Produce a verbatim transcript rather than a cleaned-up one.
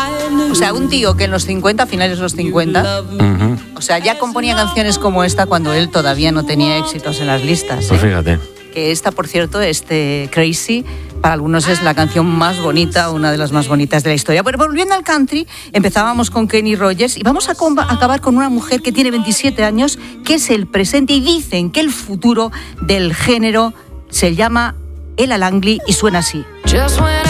O sea, un tío que en los cincuenta, finales de los cincuenta, uh-huh. o sea, ya componía canciones como esta cuando él todavía no tenía éxitos en las listas. ¿eh? Pues fíjate. Que esta, por cierto, este Crazy, para algunos es la canción más bonita, una de las más bonitas de la historia. Pero volviendo al country, empezábamos con Kenny Rogers y vamos a comba- acabar con una mujer que tiene veintisiete años, que es el presente, y dicen que el futuro del género se llama Ella Langley y suena así. Just when